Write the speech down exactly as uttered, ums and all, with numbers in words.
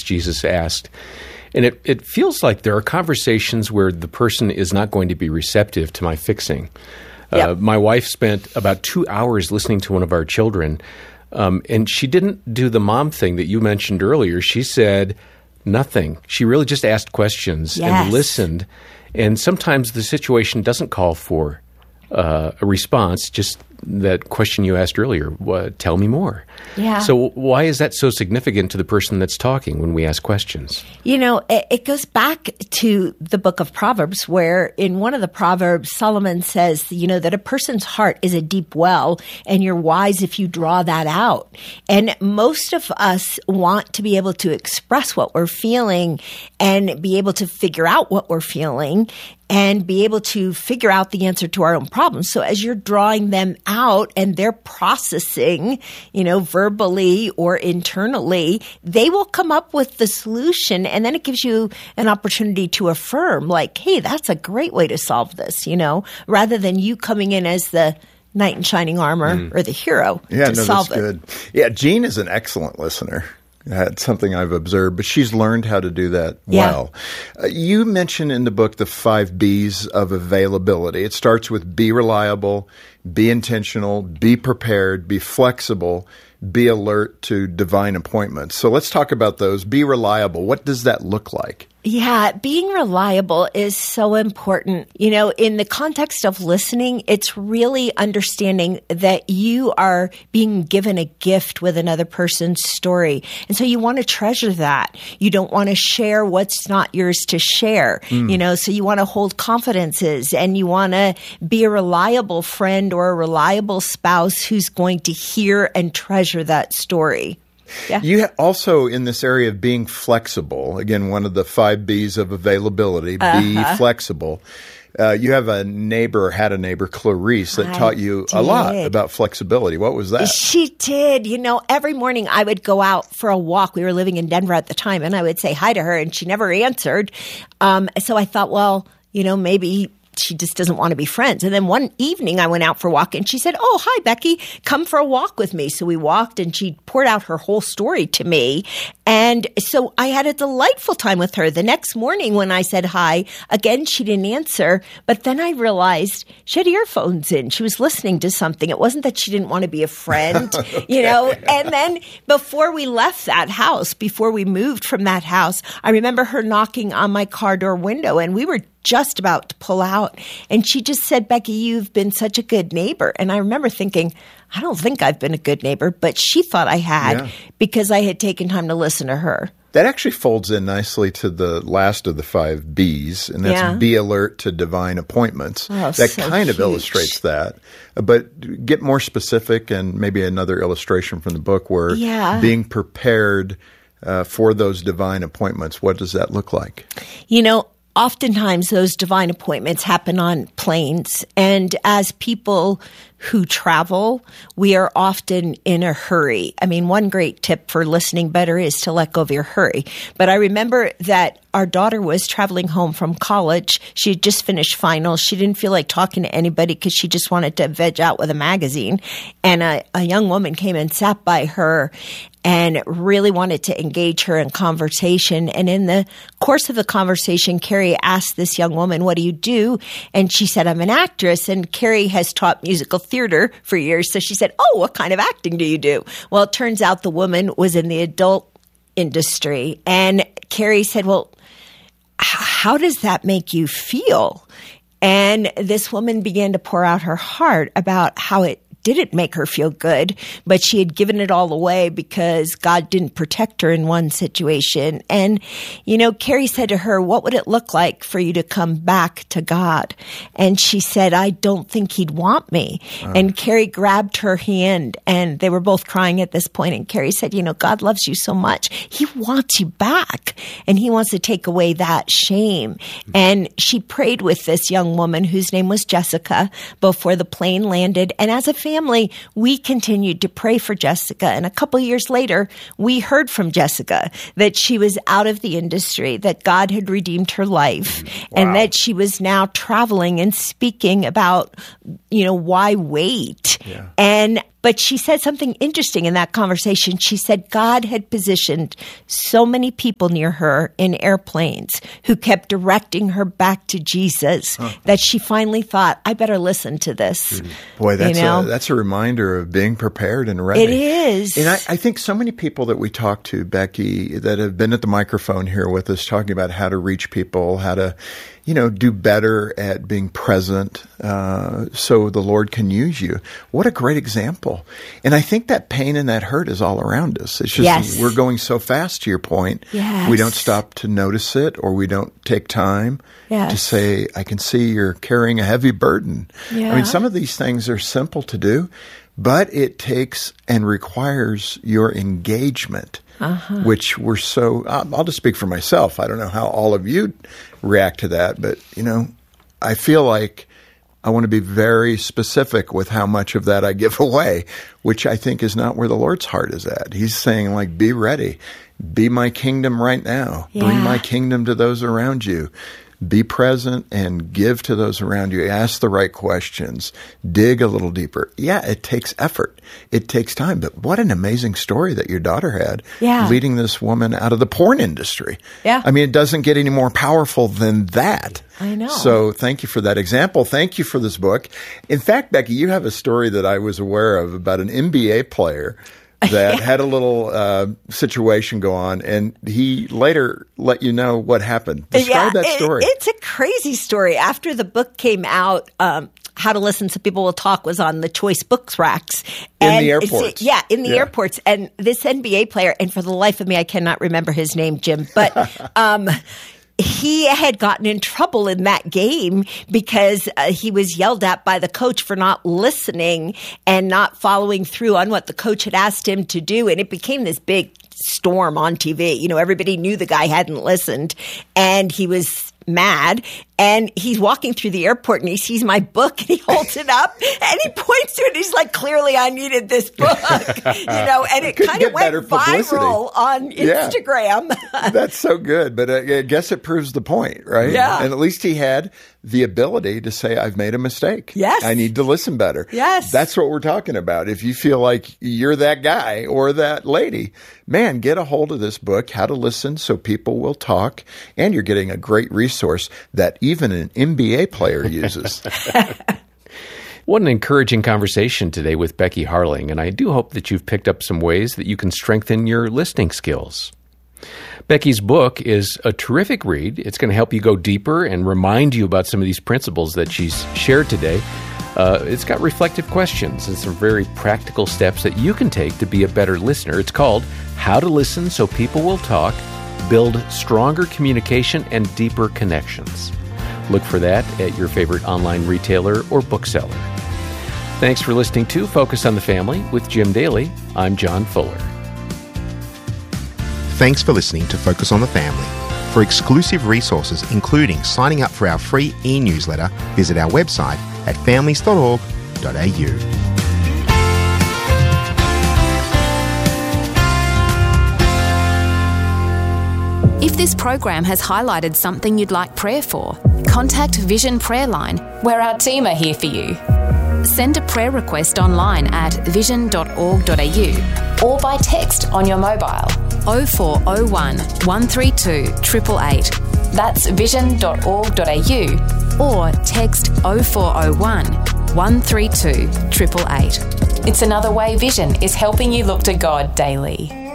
Jesus asked. And it, it feels like there are conversations where the person is not going to be receptive to my fixing. Yep. Uh, my wife spent about two hours listening to one of our children, um, and she didn't do the mom thing that you mentioned earlier. She said nothing. She really just asked questions Yes. and listened. And sometimes the situation doesn't call for uh, a response, just that question you asked earlier, uh, tell me more. Yeah. So why is that so significant to the person that's talking when we ask questions? You know, it, it goes back to the book of Proverbs, where in one of the Proverbs, Solomon says, you know, that a person's heart is a deep well, and you're wise if you draw that out. And most of us want to be able to express what we're feeling and be able to figure out what we're feeling and be able to figure out the answer to our own problems. So as you're drawing them out and they're processing, you know, verbally or internally, they will come up with the solution. And then it gives you an opportunity to affirm, like, hey, that's a great way to solve this, you know, rather than you coming in as the knight in shining armor mm. or the hero yeah, to no, solve that's it. Good. Yeah, Jean is an excellent listener. That's something I've observed, but she's learned how to do that Yeah. well. Uh, you mention in the book the five B's of availability. It starts with be reliable, be intentional, be prepared, be flexible, be alert to divine appointments. So let's talk about those. Be reliable. What does that look like? Yeah, being reliable is so important. You know, in the context of listening, it's really understanding that you are being given a gift with another person's story. And so you want to treasure that. You don't want to share what's not yours to share, mm. you know, so you want to hold confidences and you want to be a reliable friend or a reliable spouse who's going to hear and treasure that story. Yeah. You ha- also, in this area of being flexible, again, one of the five B's of availability, uh-huh. be flexible. Uh, you have a neighbor, or had a neighbor, Clarice, that I taught you did. a lot about flexibility. What was that? She did. You know, every morning I would go out for a walk. We were living in Denver at the time, and I would say hi to her, and she never answered. Um, so I thought, well, you know, maybe she just doesn't want to be friends. And then one evening I went out for a walk and she said, oh, hi, Becky, come for a walk with me. So we walked and she poured out her whole story to me. And so I had a delightful time with her. The next morning when I said hi, again, she didn't answer. But then I realized she had earphones in. She was listening to something. It wasn't that she didn't want to be a friend, okay. you know. And then before we left that house, before we moved from that house, I remember her knocking on my car door window and we were just about to pull out. And she just said, Becky, you've been such a good neighbor. And I remember thinking, I don't think I've been a good neighbor, but she thought I had yeah. because I had taken time to listen to her. That actually folds in nicely to the last of the five B's, and that's yeah. be alert to divine appointments. Oh, that so kind huge. of illustrates that. But get more specific, and maybe another illustration from the book where yeah. being prepared uh, for those divine appointments, what does that look like? You know, oftentimes those divine appointments happen on planes. And as people who travel, we are often in a hurry. I mean, one great tip for listening better is to let go of your hurry. But I remember that our daughter was traveling home from college. She had just finished finals. She didn't feel like talking to anybody because she just wanted to veg out with a magazine. And a, a young woman came and sat by her and really wanted to engage her in conversation. And in the course of the conversation, Carrie asked this young woman, what do you do? And she said, I'm an actress. And Carrie has taught musical theater for years. So she said, oh, what kind of acting do you do? Well, it turns out the woman was in the adult industry. And Carrie said, well, how does that make you feel? And this woman began to pour out her heart about how it didn't make her feel good, but she had given it all away because God didn't protect her in one situation. And, you know, Carrie said to her, what would it look like for you to come back to God? And she said, I don't think he'd want me. Uh. And Carrie grabbed her hand and they were both crying at this point. And Carrie said, you know, God loves you so much. He wants you back and he wants to take away that shame. And she prayed with this young woman whose name was Jessica before the plane landed. And as a family, Family, we continued to pray for Jessica. And a couple years later, we heard from Jessica that she was out of the industry, that God had redeemed her life, wow. and that she was now traveling and speaking about, you know, why wait? Yeah. And But she said something interesting in that conversation. She said God had positioned so many people near her in airplanes who kept directing her back to Jesus huh. that she finally thought, I better listen to this. Boy, that's, you know? a, that's a reminder of being prepared and ready. It is. And I, I think so many people that we talk to, Becky, that have been at the microphone here with us talking about how to reach people, how to, you know, do better at being present uh, so the Lord can use you. What a great example. And I think that pain and that hurt is all around us. It's just yes. we're going so fast, to your point. Yes. We don't stop to notice it, or we don't take time yes. to say, I can see you're carrying a heavy burden. Yeah. I mean, some of these things are simple to do, but it takes and requires your engagement. Uh-huh. Which we're so, I'll just speak for myself. I don't know how all of you react to that, but, you know, I feel like I want to be very specific with how much of that I give away, which I think is not where the Lord's heart is at. He's saying, like, be ready. Be my kingdom right now. Yeah. Bring my kingdom to those around you. Be present and give to those around you. Ask the right questions. Dig a little deeper. Yeah, it takes effort. It takes time. But what an amazing story that your daughter had, yeah. leading this woman out of the porn industry. Yeah. I mean, it doesn't get any more powerful than that. I know. So thank you for that example. Thank you for this book. In fact, Becky, you have a story that I was aware of about an N B A player that had a little uh, situation go on, and he later let you know what happened. Describe yeah, that story. It, it's a crazy story. After the book came out, um, How to Listen So People Will Talk was on the choice books racks. In and the airports. Yeah, in the yeah. airports. And this N B A player, and for the life of me, I cannot remember his name, Jim, but um, he had gotten in trouble in that game because uh, he was yelled at by the coach for not listening and not following through on what the coach had asked him to do. And it became this big storm on T V. You know, everybody knew the guy hadn't listened, and he was mad. And he's walking through the airport and he sees my book and he holds it up and he points to it. He's like, clearly I needed this book, you know, and it kind of went viral on Instagram. Yeah. That's so good. But I guess it proves the point, right? Yeah. And at least he had the ability to say, I've made a mistake. Yes. I need to listen better. Yes. That's what we're talking about. If you feel like you're that guy or that lady, man, get a hold of this book, How to Listen So People Will Talk. And you're getting a great resource that even an N B A player uses. What an encouraging conversation today with Becky Harling, and I do hope that you've picked up some ways that you can strengthen your listening skills. Becky's book is a terrific read. It's going to help you go deeper and remind you about some of these principles that she's shared today. Uh, it's got reflective questions and some very practical steps that you can take to be a better listener. It's called How to Listen So People Will Talk, Build Stronger Communication and Deeper Connections. Look for that at your favorite online retailer or bookseller. Thanks for listening to Focus on the Family with Jim Daly. I'm John Fuller. Thanks for listening to Focus on the Family. For exclusive resources, including signing up for our free e-newsletter, visit our website at families dot org dot a u. If this program has highlighted something you'd like prayer for, contact Vision Prayer Line, where our team are here for you. Send a prayer request online at vision dot org dot a u or by text on your mobile oh four oh one, one three two, eight eight eight. That's vision dot org dot a u or text oh four oh one, one three two, eight eight eight. It's another way Vision is helping you look to God daily.